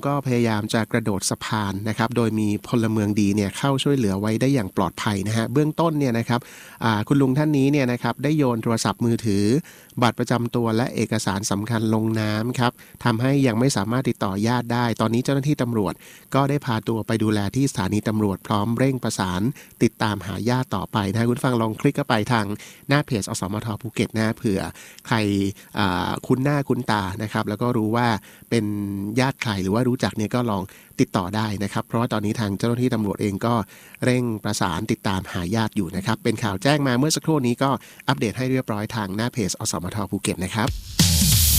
ก็พยายามจะกระโดดสะพานนะครับโดยมีพลเมืองดีเนี่ยเข้าช่วยเหลือไว้ได้อย่างปลอดภัยนะฮะเบื้องต้นเนี่ยนะครับคุณลุงท่านนี้เนี่ยนะครับได้โยนโทรศัพท์มือถือบัตรประจำตัวและเอกสารสำคัญลงน้ำครับทำให้ยังไม่สามารถติดต่อญาติได้ตอนนี้เจ้าหน้าที่ตำรวจก็ได้พาตัวไปดูแลที่สถานีตำรวจพร้อมเร่งประสานติดตามหาญาติต่อไปนะคุณฟังลองคลิกเข้าไปทางหน้าเพจอสมทภูเก็ตนะเผื่อใครคุ้นหน้าคุ้นตานะครับแล้วก็รู้ว่าเป็นญาติใครหรือว่ารู้จักเนี่ยก็ลองติดต่อได้นะครับเพราะว่าตอนนี้ทางเจ้าหน้าที่ตำรวจเองก็เร่งประสานติดตามหาญาติอยู่นะครับเป็นข่าวแจ้งมาเมื่อสักครู่นี้ก็อัปเดตให้เรียบร้อยทางหน้าเพจอสมทภูเก็ตนะครับ